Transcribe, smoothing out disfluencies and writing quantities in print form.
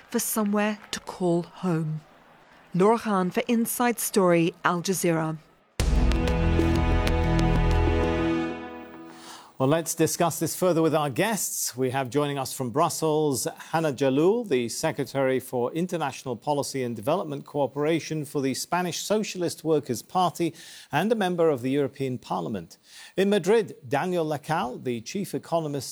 for somewhere to call home. Laura Khan for Inside Story, Al Jazeera. Well, let's discuss this further with our guests. We have joining us from Brussels, Hannah Jalloul, the Secretary for International Policy and Development Cooperation for the Spanish Socialist Workers' Party and a member of the European Parliament. In Madrid, Daniel Lacalle, the Chief Economist